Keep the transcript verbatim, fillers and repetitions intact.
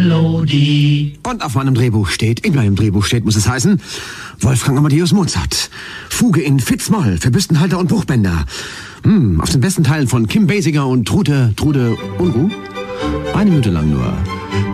Melodie. Und auf meinem Drehbuch steht, in meinem Drehbuch steht, muss es heißen, Wolfgang Amadeus Mozart. Fuge in Fitz-Moll für Büstenhalter und Bruchbänder. Hm, auf den besten Teilen von Kim Basinger und Trude, Trude Unruh. Eine Minute lang nur.